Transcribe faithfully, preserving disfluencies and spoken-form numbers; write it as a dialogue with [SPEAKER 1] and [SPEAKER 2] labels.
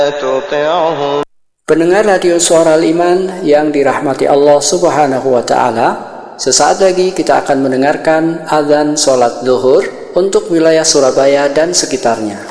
[SPEAKER 1] تطعهم.
[SPEAKER 2] Pendengar radio Suara Al-Iman yang dirahmati Allah Subhanahu wa Ta'ala, sesaat lagi kita akan mendengarkan azan sholat zuhur untuk wilayah Surabaya dan sekitarnya.